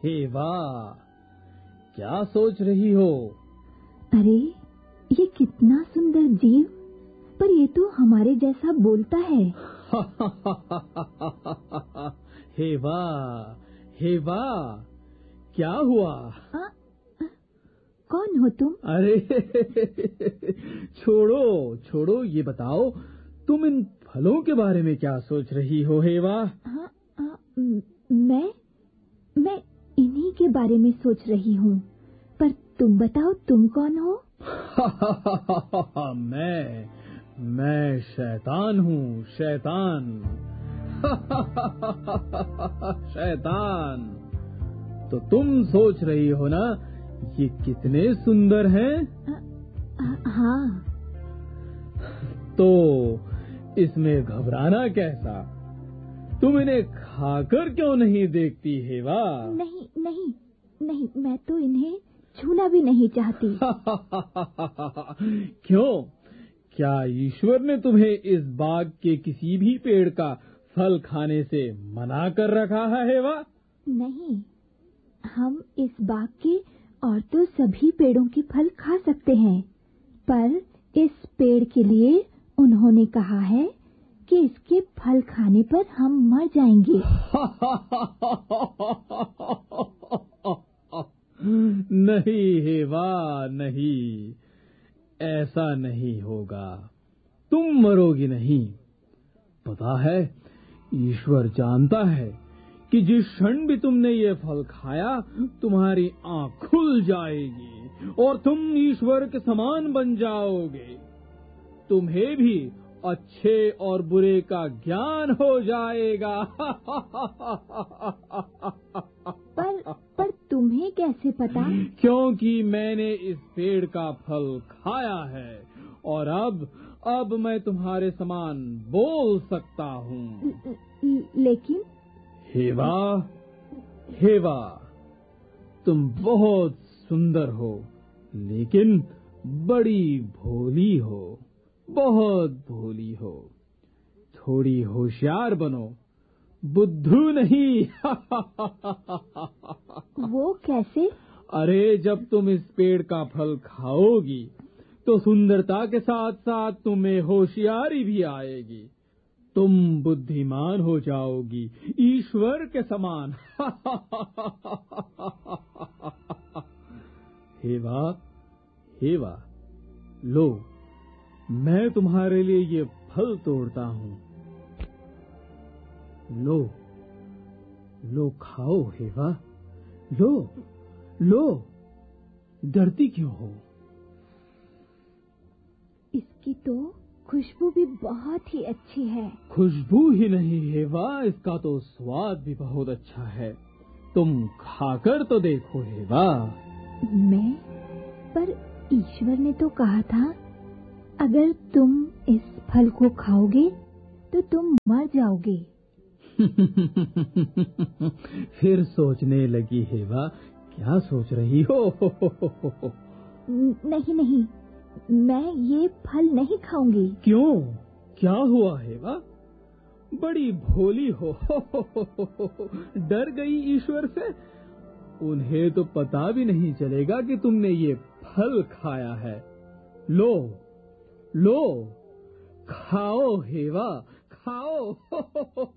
हे वाह, क्या सोच रही हो? अरे, ये कितना सुंदर जीव, पर ये तो हमारे जैसा बोलता है। हे वाह, हे वाह, क्या हुआ? कौन हो तुम? अरे छोड़ो छोड़ो, ये बताओ तुम इन फलों के बारे में क्या सोच रही हो? हे वाह। मैं इन्हीं के बारे में सोच रही हूँ, पर तुम बताओ, तुम कौन हो? मैं शैतान हूँ, शैतान। शैतान। तो तुम सोच रही हो ना, ये कितने सुंदर हैं? हाँ। तो इसमें घबराना कैसा? तुम इन्हें खाकर क्यों नहीं देखती? हे वाह। नहीं नहीं नहीं, मैं तो इन्हें छूना भी नहीं चाहती। क्यों? क्या ईश्वर ने तुम्हें इस बाग के किसी भी पेड़ का फल खाने से मना कर रखा है? हे वाह। नहीं, हम इस बाग के और तो सभी पेड़ों के फल खा सकते हैं, पर इस पेड़ के लिए उन्होंने कहा है कि इसके फल खाने पर हम मर जाएंगे। नहीं हे वाह, नहीं, ऐसा नहीं होगा। तुम मरोगी नहीं। पता है, ईश्वर जानता है कि जिस क्षण भी तुमने ये फल खाया, तुम्हारी आँख खुल जाएगी और तुम ईश्वर के समान बन जाओगे। तुम्हें भी अच्छे और बुरे का ज्ञान हो जाएगा। पर तुम्हें कैसे पता? क्योंकि मैंने इस पेड़ का फल खाया है और अब मैं तुम्हारे समान बोल सकता हूँ। लेकिन हे वाह, हे वाह, तुम बहुत सुंदर हो, लेकिन बड़ी भोली हो, बहुत भोली हो। थोड़ी होशियार बनो, बुद्धू नहीं। वो कैसे? अरे, जब तुम इस पेड़ का फल खाओगी तो सुंदरता के साथ साथ तुम्हें होशियारी भी आएगी। तुम बुद्धिमान हो जाओगी, ईश्वर के समान। हे वाह, हे वाह, लो, मैं तुम्हारे लिए ये फल तोड़ता हूँ। लो लो, खाओ। हे वाह, लो लो, डरती क्यों हो? इसकी तो खुशबू भी बहुत ही अच्छी है। खुशबू ही नहीं हे वाह, इसका तो स्वाद भी बहुत अच्छा है। तुम खाकर तो देखो। हे वाह। पर ईश्वर ने तो कहा था, अगर तुम इस फल को खाओगे तो तुम मर जाओगे। फिर सोचने लगी। हे वाह, क्या सोच रही हो? नहीं नहीं, मैं ये फल नहीं खाऊंगी। क्यों? क्या हुआ? हे वाह, बड़ी भोली हो। डर गई ईश्वर से? उन्हें तो पता भी नहीं चलेगा कि तुमने ये फल खाया है। लो लो, खाओ। हे वाह, खाओ।